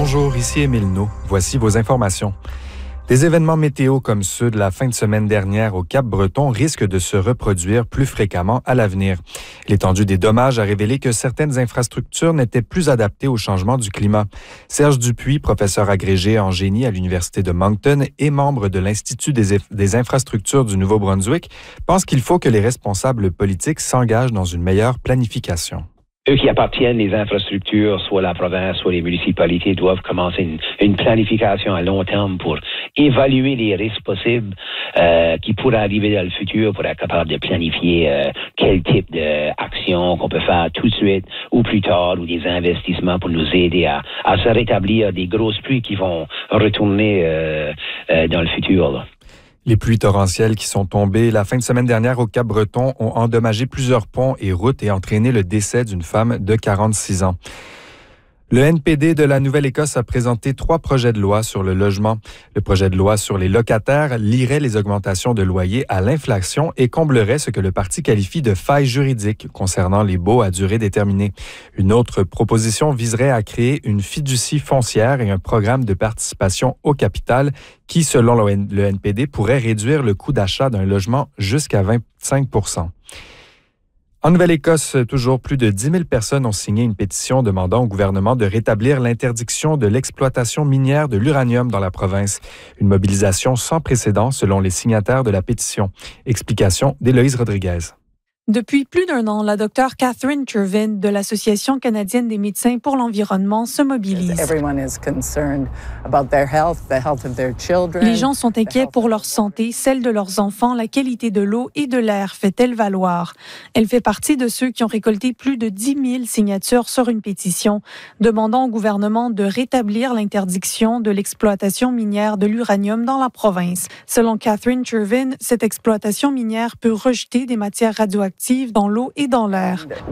Bonjour, ici Émile Naud. Voici vos informations. Des événements météo comme ceux de la fin de semaine dernière au Cap-Breton risquent de se reproduire plus fréquemment à l'avenir. L'étendue des dommages a révélé que certaines infrastructures n'étaient plus adaptées au changement du climat. Serge Dupuis, professeur agrégé en génie à l'Université de Moncton et membre de l'Institut des infrastructures du Nouveau-Brunswick, pense qu'il faut que les responsables politiques s'engagent dans une meilleure planification. Eux qui appartiennent les infrastructures, soit la province, soit les municipalités, doivent commencer une planification à long terme pour évaluer les risques possibles qui pourraient arriver dans le futur pour être capable de planifier quel type d'action qu'on peut faire tout de suite ou plus tard, ou des investissements pour nous aider à se rétablir des grosses pluies qui vont retourner dans le futur, là. Les pluies torrentielles qui sont tombées la fin de semaine dernière au Cap-Breton ont endommagé plusieurs ponts et routes et entraîné le décès d'une femme de 46 ans. Le NPD de la Nouvelle-Écosse a présenté 3 projets de loi sur le logement. Le projet de loi sur les locataires lierait les augmentations de loyers à l'inflation et comblerait ce que le parti qualifie de failles juridiques concernant les baux à durée déterminée. Une autre proposition viserait à créer une fiducie foncière et un programme de participation au capital qui, selon le NPD, pourrait réduire le coût d'achat d'un logement jusqu'à 25 %. En Nouvelle-Écosse, toujours plus de 10 000 personnes ont signé une pétition demandant au gouvernement de rétablir l'interdiction de l'exploitation minière de l'uranium dans la province. Une mobilisation sans précédent selon les signataires de la pétition. Explication d'Éloïse Rodriguez. Depuis plus d'un an, la docteure Catherine Turvin de l'Association canadienne des médecins pour l'environnement se mobilise. Les gens sont inquiets pour leur santé, celle de leurs enfants, la qualité de l'eau et de l'air, fait-elle valoir. Elle fait partie de ceux qui ont récolté plus de 10 000 signatures sur une pétition demandant au gouvernement de rétablir l'interdiction de l'exploitation minière de l'uranium dans la province. Selon Catherine Turvin, cette exploitation minière peut rejeter des matières radioactives dans l'eau et dans l'air.